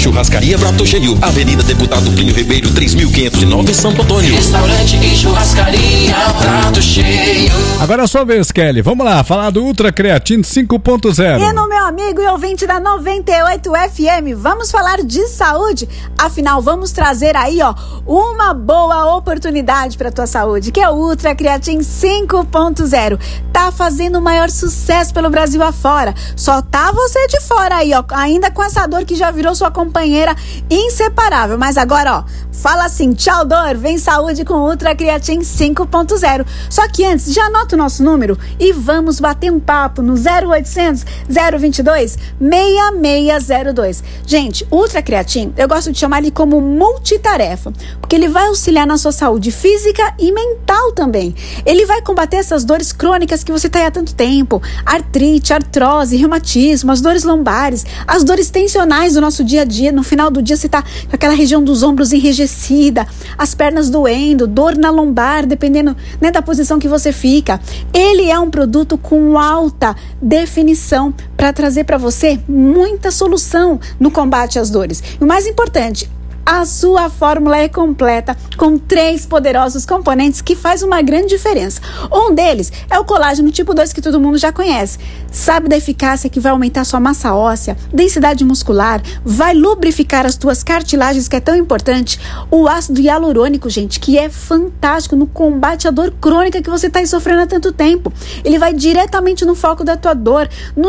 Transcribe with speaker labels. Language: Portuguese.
Speaker 1: Churrascaria Prato Cheio, Avenida Deputado Plínio Ribeiro, 3509, Santo Antônio.
Speaker 2: Restaurante e churrascaria Prato Cheio.
Speaker 3: Agora é a sua vez, Kelly. Vamos lá, falar do Ultra Creatine 5.0.
Speaker 4: E no meu amigo e ouvinte da 98 FM, vamos falar de saúde? Afinal, vamos trazer aí, ó, uma boa oportunidade para tua saúde, que é o Ultra Creatine 5.0. Tá fazendo o maior sucesso pelo Brasil afora. Só tá você de fora aí, ó, ainda com essa dor que já virou sua companheira inseparável. Mas agora, ó, fala assim, tchau dor, vem saúde com Ultra Creatine 5.0. Só que antes, já anota o nosso número e vamos bater um papo no 0800 022 6602. Gente, Ultra Creatine, eu gosto de chamar ele como multitarefa, porque ele vai auxiliar na sua saúde física e mental também. Ele vai combater essas dores crônicas que você tá aí há tanto tempo, artrite, artrose, reumatismo, as dores lombares, as dores tensionais do nosso dia a dia. No final do dia você tá com aquela região dos ombros enrijecida, as pernas doendo, dor na lombar, dependendo, né, da posição que você fica. Ele é um produto com alta definição para trazer para você muita solução no combate às dores. E o mais importante, a sua fórmula é completa, com 3 poderosos componentes que faz uma grande diferença. Um deles é o colágeno tipo 2, que todo mundo já conhece. Sabe da eficácia que vai aumentar sua massa óssea, densidade muscular, vai lubrificar as tuas cartilagens, que é tão importante. O ácido hialurônico, gente, que é fantástico no combate à dor crônica que você está aí sofrendo há tanto tempo. Ele vai diretamente no foco da tua dor,